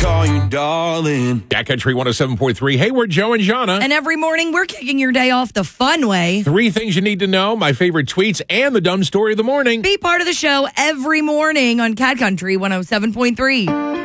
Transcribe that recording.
call you darling. Cat Country 107.3. Hey, we're Joe and Jana. And every morning, we're kicking your day off the fun way. 3 things you need to know, my favorite tweets, and the dumb story of the morning. Be part of the show every morning on Cat Country 107.3.